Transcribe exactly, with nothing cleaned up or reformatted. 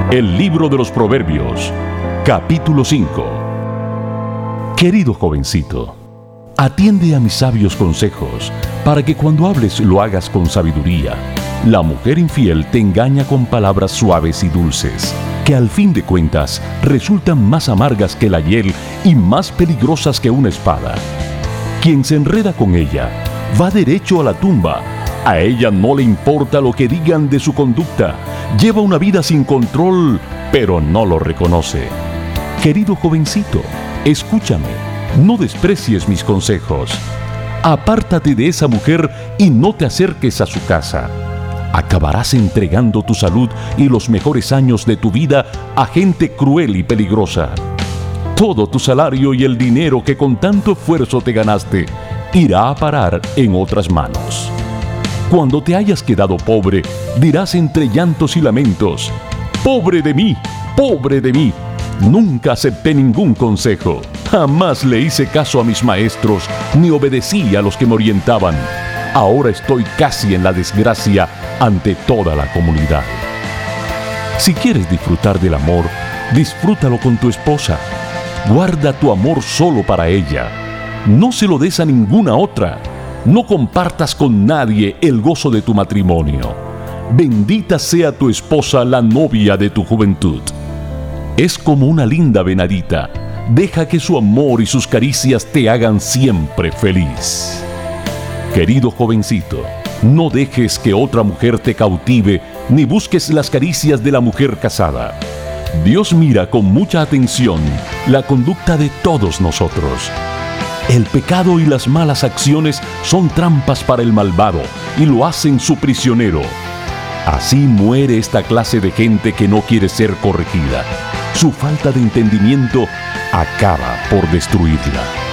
El libro de los Proverbios, capítulo cinco. Querido jovencito, atiende a mis sabios consejos, para que cuando hables lo hagas con sabiduría. La mujer infiel te engaña con palabras suaves y dulces, que al fin de cuentas resultan más amargas que la hiel y más peligrosas que una espada. Quien se enreda con ella va derecho a la tumba. A ella no le importa lo que digan de su conducta. Lleva una vida sin control, pero no lo reconoce. Querido jovencito, escúchame, no desprecies mis consejos. Apártate de esa mujer y no te acerques a su casa. Acabarás entregando tu salud y los mejores años de tu vida a gente cruel y peligrosa. Todo tu salario y el dinero que con tanto esfuerzo te ganaste irá a parar en otras manos. Cuando te hayas quedado pobre, dirás entre llantos y lamentos: ¡pobre de mí! ¡Pobre de mí! Nunca acepté ningún consejo. Jamás le hice caso a mis maestros, ni obedecí a los que me orientaban. Ahora estoy casi en la desgracia ante toda la comunidad. Si quieres disfrutar del amor, disfrútalo con tu esposa. Guarda tu amor solo para ella. No se lo des a ninguna otra. No compartas con nadie el gozo de tu matrimonio. Bendita sea tu esposa, la novia de tu juventud. Es como una linda venadita. Deja que su amor y sus caricias te hagan siempre feliz. Querido jovencito, no dejes que otra mujer te cautive, ni busques las caricias de la mujer casada. Dios mira con mucha atención la conducta de todos nosotros. El pecado y las malas acciones son trampas para el malvado y lo hacen su prisionero. Así muere esta clase de gente que no quiere ser corregida. Su falta de entendimiento acaba por destruirla.